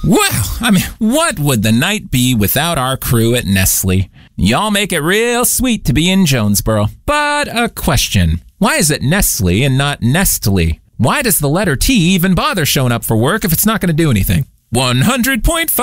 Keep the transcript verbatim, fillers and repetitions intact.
Well, I mean, what would the night be without our crew at Nestle? Y'all make it real sweet to be in Jonesboro. But a question. Why is it Nestle and not Nestle? Why does the letter T even bother showing up for work if it's not going to do anything? one hundred point five